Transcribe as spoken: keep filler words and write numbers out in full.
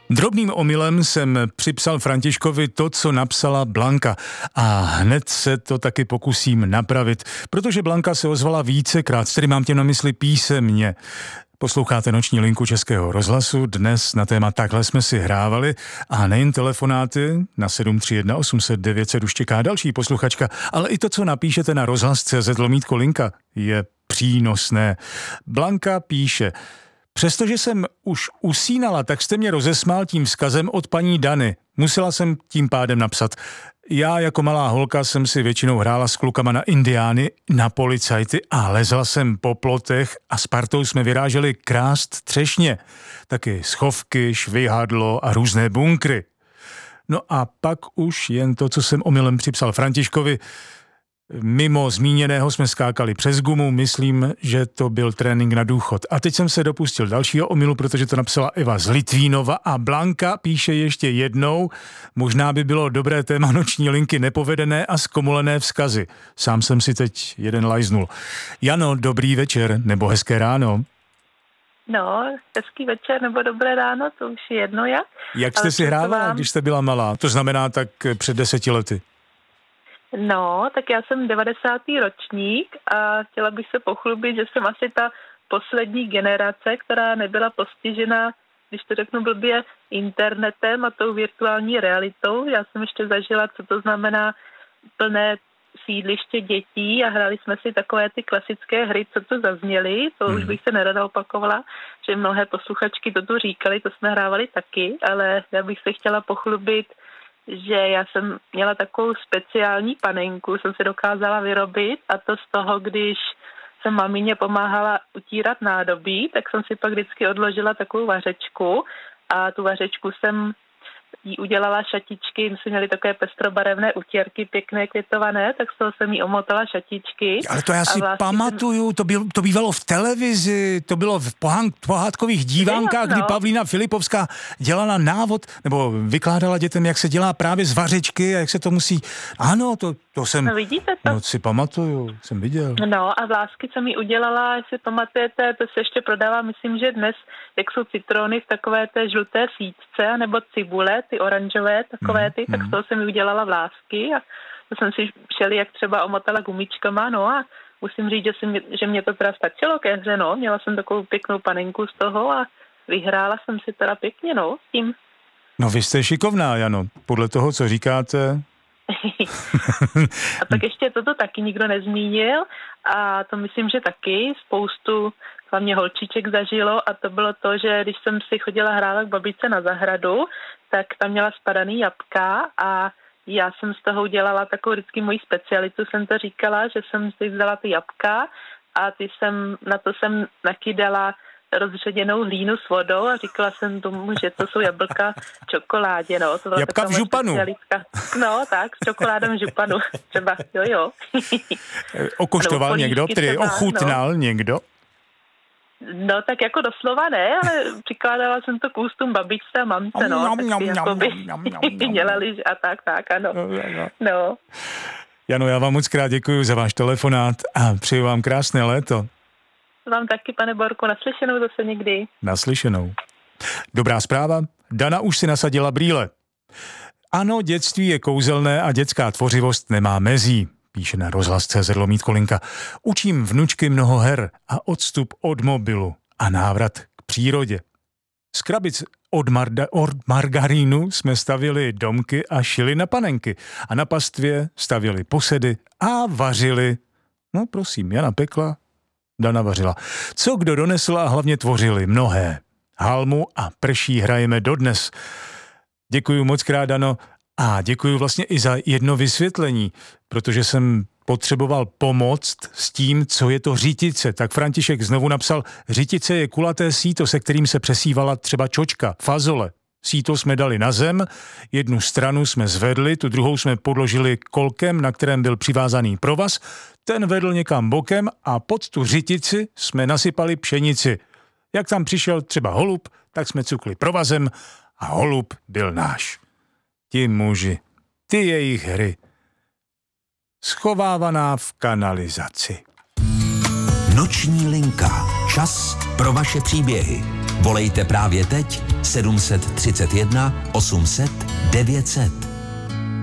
Drobným omylem jsem připsal Františkovi to, co napsala Blanka. A hned se to taky pokusím napravit, protože Blanka se ozvala vícekrát, tedy mám tě na mysli písemně. Posloucháte Noční linku Českého rozhlasu, dnes na téma Takhle jsme si hrávali a nejen telefonáty na sedm tři jedna osm set devět set už čeká další posluchačka, ale i to, co napíšete na rozhlas tečka cé zet lomítko linka, je přínosné. Blanka píše: přestože jsem už usínala, tak jste mě rozesmál tím vzkazem od paní Dany. Musela jsem tím pádem napsat. Já jako malá holka jsem si většinou hrála s klukama na indiány, na policajty a lezla jsem po plotech a s partou jsme vyráželi krást třešně. Taky schovky, švihadlo a různé bunkry. No a pak už jen to, co jsem omylem připsal Františkovi. Mimo zmíněného jsme skákali přes gumu, myslím, že to byl trénink na důchod. A teď jsem se dopustil dalšího omylu, protože to napsala Eva z Litvínova a Blanka píše ještě jednou: možná by bylo dobré téma Noční linky nepovedené a zkomolené vzkazy. Sám jsem si teď jeden lajznul. Jano, dobrý večer nebo hezké ráno. No, hezký večer nebo dobré ráno, to už je jedno jak. Jak jste si hrávala, vám... když jste byla malá? To znamená tak před deseti lety. No, tak já jsem devadesátý ročník a chtěla bych se pochlubit, že jsem asi ta poslední generace, která nebyla postižena, když to řeknu blbě, internetem a tou virtuální realitou. Já jsem ještě zažila, co to znamená plné sídliště dětí a hráli jsme si takové ty klasické hry, co tu zazněly. To hmm. už bych se nerada opakovala, že mnohé posluchačky to tu říkali, to jsme hrávali taky, ale já bych se chtěla pochlubit, že já jsem měla takovou speciální panenku, jsem si dokázala vyrobit, a to z toho, když jsem mamině pomáhala utírat nádobí, tak jsem si pak vždycky odložila takovou vařečku a tu vařečku jsem jí udělala šatičky, my jsme měli takové pestrobarevné utěrky, pěkné květované, tak z toho jsem jí omotala šatičky. Ale to já si vlastně pamatuju, jsem... to, byl, to bývalo v televizi, to bylo v pohán, pohádkových dívánkách, no. Kdy Pavlína Filipovská dělala návod, nebo vykládala dětem, jak se dělá právě z vařečky a jak se to musí... Ano, to, to jsem... No vidíte to? No si pamatuju, jsem viděl. No a vlásky, co mi udělala, jestli pamatujete, to se ještě prodává, myslím, že dnes, jak jsou citrony v takové té žluté síťce, nebo cibule, ty oranžové, takové ty, mm, tak z toho jsem udělala vlásky a to jsem si šeli, jak třeba omotala gumičkama, no a musím říct, že, jsem, že mě to teda stačilo ke hře, no, měla jsem takovou pěknou panenku z toho a vyhrála jsem si teda pěkně, no, s tím. No vy jste šikovná, Jano, podle toho, co říkáte. A tak ještě toto taky nikdo nezmínil a to myslím, že taky spoustu hlavně holčiček zažilo a to bylo to, že když jsem si chodila hrávat k babičce na zahradu, tak tam měla spadaný jabka a já jsem z toho udělala takovou vždycky moji specialitu, jsem to říkala, že jsem si vzala ty jabka a ty jsem, na to jsem nakydala rozředěnou hlínu s vodou a říkala jsem tomu, že to jsou jablka v čokoládě, no. To byla jabka v županu. Specialitka. No, tak, s čokoládem v županu, třeba, jo, jo. Okoštoval někdo, který ochutnal no. někdo? No, tak jako doslova ne, ale přikládala jsem to k ústům babičce a mamce, no. Tak jakoby dělali a tak, tak, ano. No. Jano, já vám moc krát děkuji za váš telefonát a přeju vám krásné léto. Vám taky, pane Borku, naslyšenou zase někdy. Naslyšenou. Dobrá zpráva, Dana už si nasadila brýle. Ano, dětství je kouzelné a dětská tvořivost nemá mezí, píše na rozhlas tečka cé zet lomítko linka. Učím vnučky mnoho her a odstup od mobilu a návrat k přírodě. Z krabic od, marda, od margarínu jsme stavili domky a šili na panenky. A na pastvě stavili posedy a vařili. No prosím, Jana pekla, Dana vařila. Co kdo donesl a hlavně tvořili mnohé. Halmu a prší hrajeme dodnes. Děkuju moc krát, Dano, a děkuju vlastně i za jedno vysvětlení, protože jsem potřeboval pomoct s tím, co je to řitice. Tak František znovu napsal, řitice je kulaté síto, se kterým se přesívala třeba čočka, fazole. Síto jsme dali na zem, jednu stranu jsme zvedli, tu druhou jsme podložili kolkem, na kterém byl přivázaný provaz, ten vedl někam bokem a pod tu řitici jsme nasypali pšenici. Jak tam přišel třeba holub, tak jsme cukli provazem a holub byl náš. Ti muži, ty jejich hry, schovávaná v kanalizaci. Noční linka. Čas pro vaše příběhy. Volejte právě teď sedm set třicet jedna osm set devět set.